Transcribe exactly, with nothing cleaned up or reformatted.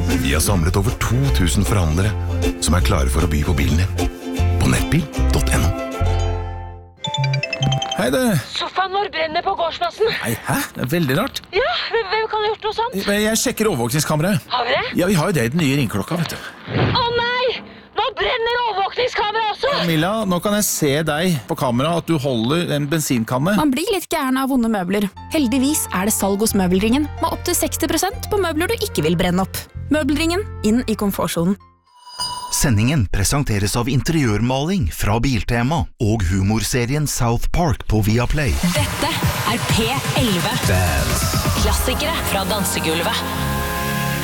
Vi har samlet over to tusen forhandlere som er klare for å by på bilen din. På nettbil punktum no. Hei det. Sofaen vår brenner på gårdsplassen. Nei, hæ? Det er veldig rart. Ja, hvem kan ha gjort noe sånt? Jeg sjekker overvåkningskameraet. Har vi det? Ja, vi har jo det i den nye ringklokka, vet du. Å nei! Nå brenner overvåkningskamera også! Camilla, nå kan jeg se deg på kamera at du holder en bensinkanne. Man blir litt gæren av vonde møbler. Heldigvis er det salg hos Møbelringen, med opp til seksti prosent på møbler du ikke vil brenne opp. Møbelringen, inn i komfortsonen. Sendingen presenteres av interiørmaling fra Biltema og humorserien South Park på Viaplay. Dette er P elleve. Klassikere fra dansegulvet.